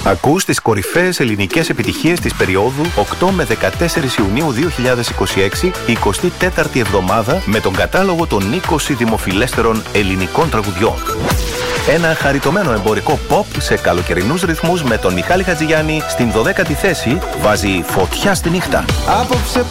Ακούς τις κορυφαίες ελληνικές επιτυχίες της περίοδου 8 με 14 Ιουνίου 2026, 24η εβδομάδα, με τον κατάλογο των 20 δημοφιλέστερων ελληνικών τραγουδιών. Ένα χαριτωμένο εμπορικό pop σε καλοκαιρινούς ρυθμούς με τον Μιχάλη Χατζηγιάννη στην 12η θέση βάζει φωτιά στη νύχτα. Απόψε